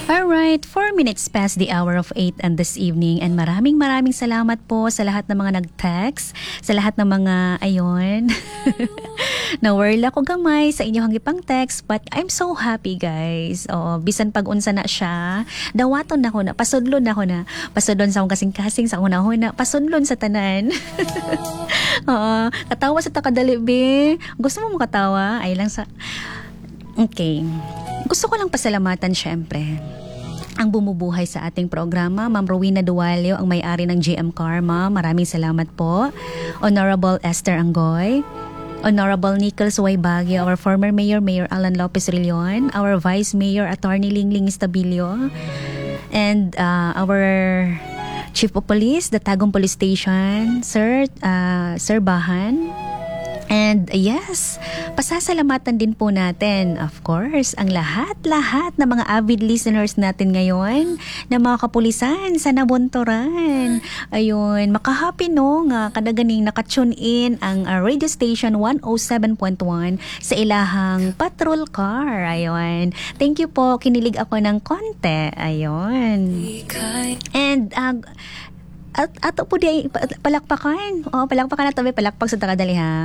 Alright, 4 minutes past the hour of 8 and this evening, and maraming salamat po sa lahat ng mga nag-text, sa lahat ng mga, ayon, na-whirl ako gamay sa inyong ipang text, but I'm so happy guys. Bisan pag-unsa na siya, dawaton na ko na, pasudlon na ko na, pasudlon sa akong kasing-kasing sa una-una, pasudlon sa tanan. Katawa sa takadali, be. Gusto mo makatawa? Ay lang sa... Okay. Gusto ko lang pasalamatan syempre ang bumubuhay sa ating programa, Ma'am Rowena Dualio, ang may-ari ng GM Karma. Maraming salamat po. Honorable Esther Angoy, Honorable Nicholas Way Baguio, our former Mayor, Mayor Alan Lopez Rillion, our Vice Mayor, Attorney Lingling Estabilio, and our Chief of Police, the Tagum Police Station, Sir Bahan. And yes, pasasalamatan din po natin, of course, ang lahat ng mga avid listeners natin ngayon na mga kapulisan sa Nabunturan. Ayun, makahappy no nga kadaganing nakatune in ang radio station 107.1 sa ilahang patrol car. Ayun. Thank you po, kinilig ako ng konti. Ayun. And ato po di palakpakan. Palakpakan na tabi, palakpak sa takadali ha.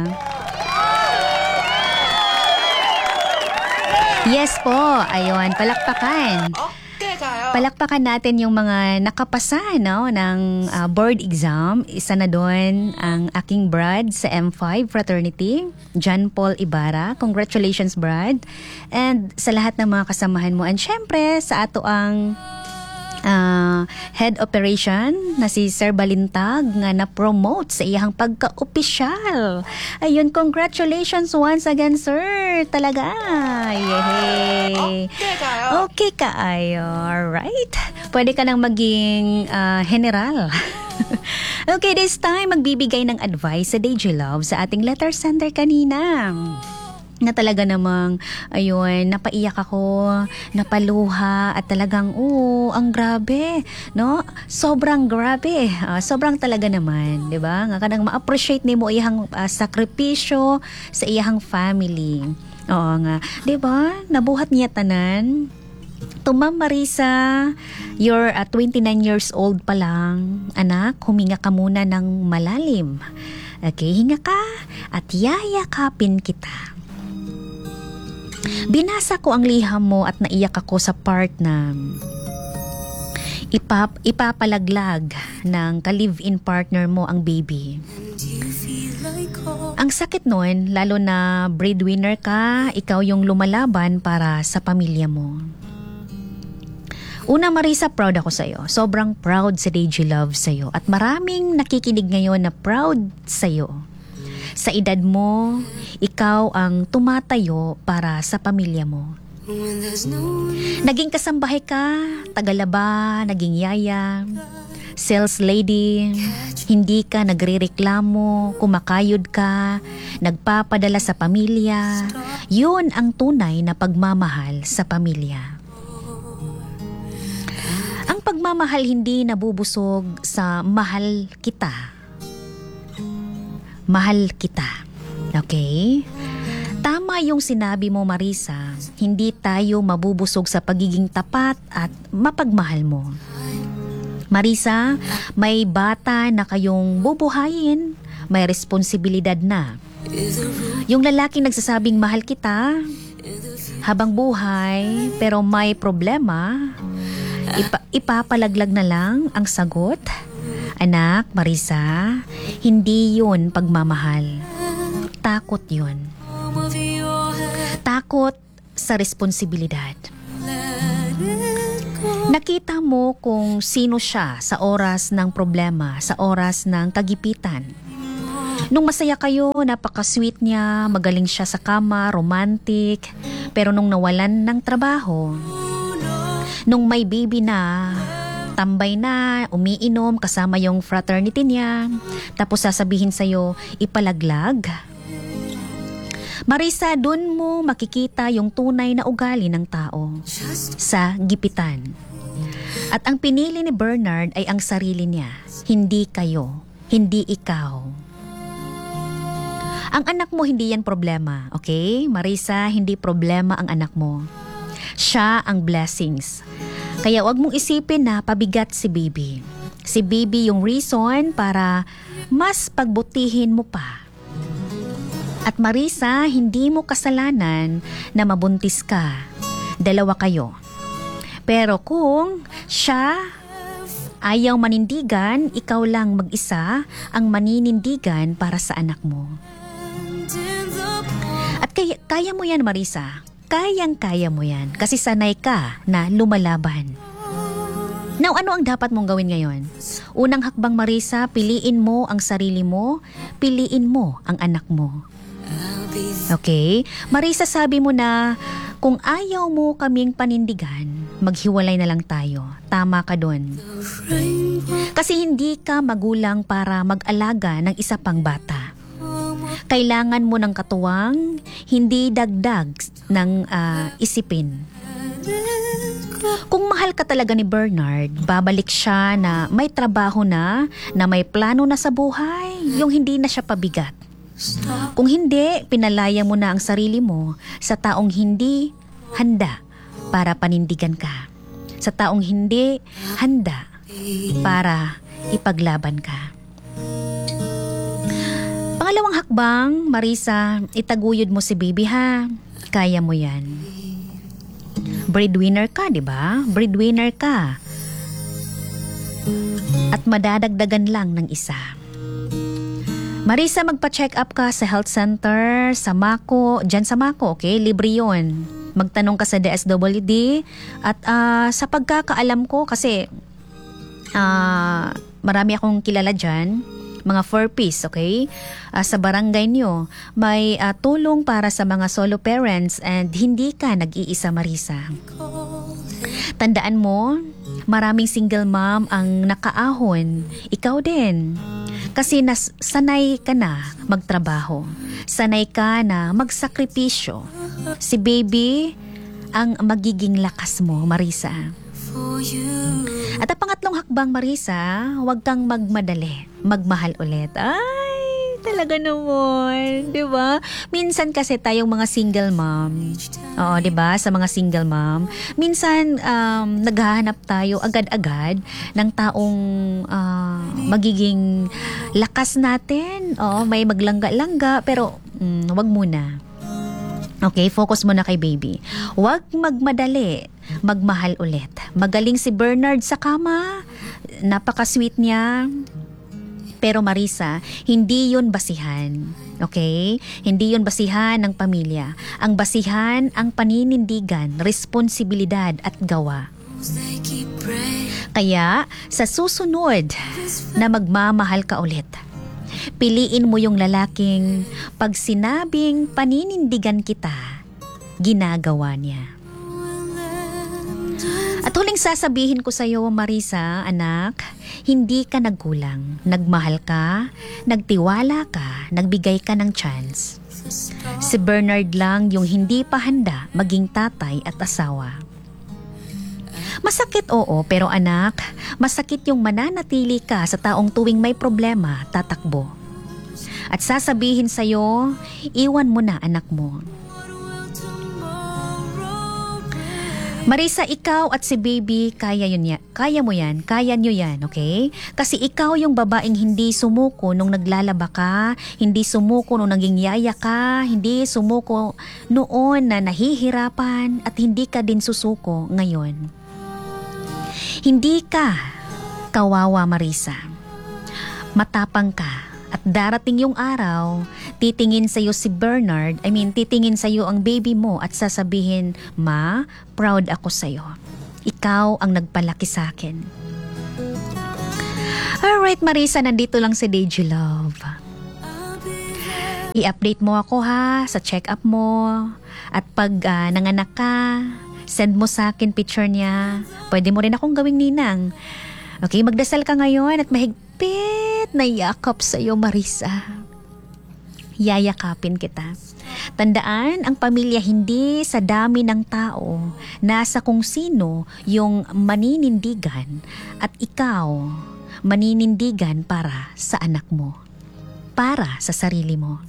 Yes po, ayun, palakpakan. Okay kayo. Palakpakan natin yung mga nakapasa ng board exam. Isa na doon ang aking Brad sa M5 Fraternity, John Paul Ibarra. Congratulations, Brad. And sa lahat ng mga kasamahan mo. And syempre, sa ato ang head operation na si Sir Balintag nga na-promote sa iyang pagka-opisyal. Ayun, congratulations once again, sir. Talaga. Yehey. Okay kaayo. Alright. Pwede ka nang maging general. Okay, this time magbibigay ng advice sa DJ Love sa ating letter sender kanina. Na talaga namang, ayun, napaiyak ako, napaluha, at talagang, ang grabe, no? Sobrang grabe, sobrang talaga naman, di ba? Nga kanang ma-appreciate ni mo iyang sakripisyo sa iyang family. Oo nga, di ba? Nabuhat niya tanan. Ma'am Marisa, you're 29 years old pa lang. Anak, huminga ka muna ng malalim. Okay, hinga ka at yayakapin kita. Binasa ko ang liham mo at naiyak ako sa part na ipapalaglag ng ka-live-in partner mo ang baby. Ang sakit nun, lalo na breadwinner ka, ikaw yung lumalaban para sa pamilya mo. Una, Marisa, proud ako sa'yo. Sobrang proud sa DJ Love sa'yo. At maraming nakikinig ngayon na proud sa'yo. Sa edad mo, ikaw ang tumatayo para sa pamilya mo. Naging kasambahay ka, tagalaba, naging yaya, sales lady, hindi ka nagrereklamo, kumakayod ka, nagpapadala sa pamilya. Yun ang tunay na pagmamahal sa pamilya. Ang pagmamahal hindi nabubusog sa mahal kita. Mahal kita. Okay? Tama yung sinabi mo, Marisa. Hindi tayo mabubusog sa pagiging tapat at mapagmahal mo. Marisa, may bata na kayong bubuhayin. May responsibilidad na. Yung lalaking nagsasabing mahal kita, habang buhay, pero may problema, ipapalaglag na lang ang sagot. Anak, Marisa, hindi yun pagmamahal. Takot yun. Takot sa responsibilidad. Nakita mo kung sino siya sa oras ng problema, sa oras ng kagipitan. Nung masaya kayo, napaka-sweet niya, magaling siya sa kama, romantic. Pero nung nawalan ng trabaho, nung may baby na, tambay na, umiinom kasama yung fraternity niya, tapos sasabihin sa'yo, ipalaglag. Marisa, dun mo makikita yung tunay na ugali ng tao sa gipitan. At ang pinili ni Bernard ay ang sarili niya, hindi kayo, hindi ikaw. Ang anak mo hindi yan problema, okay? Marisa, hindi problema ang anak mo. Siya ang blessings. Kaya wag mong isipin na pabigat si baby. Si baby yung reason para mas pagbutihin mo pa. At Marisa, hindi mo kasalanan na mabuntis ka. Dalawa kayo. Pero kung siya ayaw manindigan, ikaw lang mag-isa ang maninindigan para sa anak mo. At kaya mo yan, Marisa. Kayang-kaya mo yan kasi sanay ka na lumalaban. Now, ano ang dapat mong gawin ngayon? Unang hakbang, Marisa, piliin mo ang sarili mo, piliin mo ang anak mo. Okay? Marisa, sabi mo na kung ayaw mo kaming panindigan, maghiwalay na lang tayo. Tama ka dun. Kasi hindi ka magulang para mag-alaga ng isa pang bata. Kailangan mo ng katuwang, hindi dagdag ng isipin. Kung mahal ka talaga ni Bernard, babalik siya na may trabaho na may plano na sa buhay, yung hindi na siya pabigat. Kung hindi, pinalaya mo na ang sarili mo sa taong hindi handa para panindigan ka. Sa taong hindi handa para ipaglaban ka. Pangalawang hakbang, Marisa, itaguyod mo si baby ha. Kaya mo yan. Breadwinner ka, di ba? Breadwinner ka. At madadagdagan lang ng isa. Marisa, magpa-check up ka sa health center, sa Mako, dyan sa Mako, okay? Libre yun. Magtanong ka sa DSWD at sa pagkakaalam ko, kasi marami akong kilala dyan, mga 4-piece, okay? Sa barangay nyo, may tulong para sa mga solo parents and hindi ka nag-iisa, Marisa. Tandaan mo, maraming single mom ang nakaahon. Ikaw din. Kasi sanay ka na magtrabaho. Sanay ka na magsakripisyo. Si baby ang magiging lakas mo, Marisa. At ang pangatlong hakbang, Marisa, huwag kang magmadali. Magmahal ulit. Ay, talaga naman. Diba? Minsan kasi tayong mga single mom. Oo, diba? Sa mga single mom. Minsan, naghahanap tayo agad-agad ng taong magiging lakas natin. Oo, may maglangga-langga. Pero, wag muna. Okay, focus mo na kay baby. Huwag magmadali. Magmahal ulit. Magaling si Bernard sa kama. Napaka-sweet niya. Pero Marisa, hindi yun basihan. Okay? Hindi yun basihan ng pamilya. Ang basihan, ang paninindigan, responsibilidad at gawa. Kaya, sa susunod na magmamahal ka ulit, piliin mo yung lalaking pag sinabing paninindigan kita, ginagawa niya. At huling sasabihin ko sa iyo, Marisa, anak, hindi ka nagkulang. Nagmahal ka, nagtiwala ka, nagbigay ka ng chance. Si Bernard lang yung hindi pa handa maging tatay at asawa. Masakit, oo, pero anak, masakit yung mananatili ka sa taong tuwing may problema, tatakbo. At sasabihin sa'yo, iwan mo na anak mo. Marisa, ikaw at si baby, kaya mo yan, kaya nyo yan, okay? Kasi ikaw yung babaeng hindi sumuko nung naglalaba ka, hindi sumuko nung naging yaya ka, hindi sumuko noon na nahihirapan at hindi ka din susuko ngayon. Hindi ka kawawa, Marisa. Matapang ka. At darating yung araw, titingin sa'yo si Bernard, titingin sa'yo ang baby mo at sasabihin, Ma, proud ako sa'yo. Ikaw ang nagpalaki sa'kin. Alright, Marisa, nandito lang si Deji Love. I-update mo ako ha, sa check-up mo. At pag nanganak ka, send mo sa akin picture niya. Pwede mo rin akong gawing ninang. Okay, magdasal ka ngayon at mahigpit na yakap sa iyo, Marisa. Yayakapin kita. Tandaan, ang pamilya hindi sa dami ng tao, nasa kung sino yung maninindigan at ikaw maninindigan para sa anak mo, para sa sarili mo.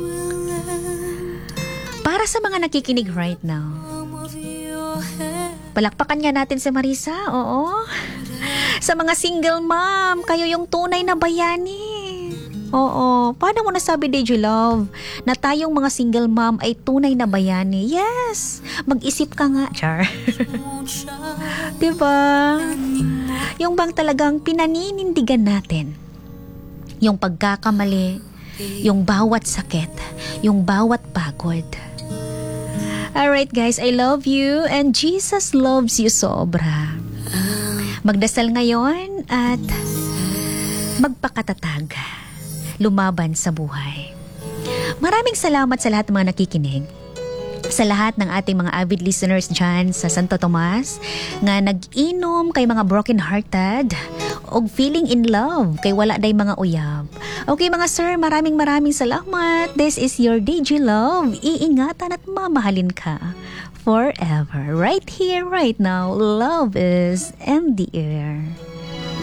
Para sa mga nakikinig right now, Palakpakan nga natin si Marisa, oo. Sa mga single mom, kayo yung tunay na bayani. Oo, paano mo nasabi, DJ Love, na tayong mga single mom ay tunay na bayani? Yes, mag-isip ka nga, Char. Diba? Yung bang talagang pinaninindigan natin, yung pagkakamali, yung bawat sakit, yung bawat pagod. Alright guys, I love you and Jesus loves you sobra. Magdasal ngayon at magpakatatag, lumaban sa buhay. Maraming salamat sa lahat ng mga nakikinig. Sa lahat ng ating mga avid listeners dyan sa Santo Tomas nga nag-inom kay mga broken-hearted o feeling in love kay wala day mga uyab. Okay mga sir, maraming salamat. This is your DJ Love. Iingatan at mamahalin ka forever. Right here, right now, love is in the air.